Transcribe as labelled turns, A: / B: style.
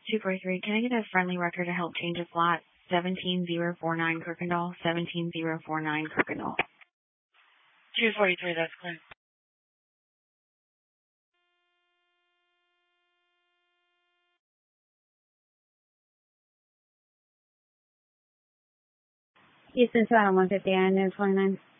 A: 243, can I get a friendly record to help change a slot? 17049 Kirkendall, 17049 Kirkendall.
B: 243, that's clear.
C: Houston to Adam 150 and 29.